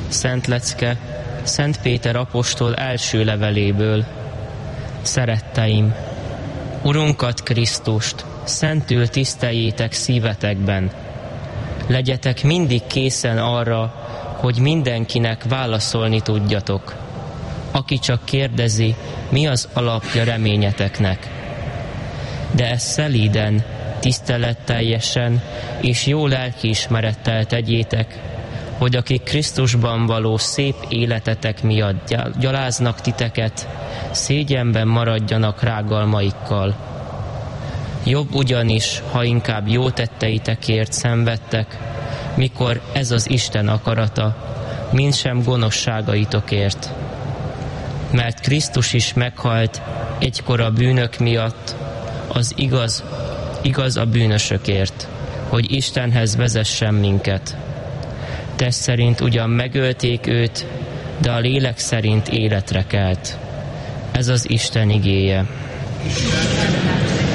Szent lecke Szent Péter apostol első leveléből. Szeretteim, Urunkat Krisztust szentül tiszteljétek szívetekben. Legyetek mindig készen arra, hogy mindenkinek válaszolni tudjatok. Aki csak kérdezi, mi az alapja reményeteknek. De ezt szelíden, tiszteletteljesen és jó lelkiismerettel tegyétek, hogy akik Krisztusban való szép életetek miatt gyaláznak titeket, szégyenben maradjanak rágalmaikkal. Jobb ugyanis, ha inkább jó tetteitekért szenvedtek, mikor ez az Isten akarata, mint sem gonoszságaitokért. Mert Krisztus is meghalt egykor a bűnök miatt, az igaz a bűnösökért, hogy Istenhez vezessen minket. Test szerint ugyan megölték őt, de a lélek szerint életre kelt. Ez az Isten igéje.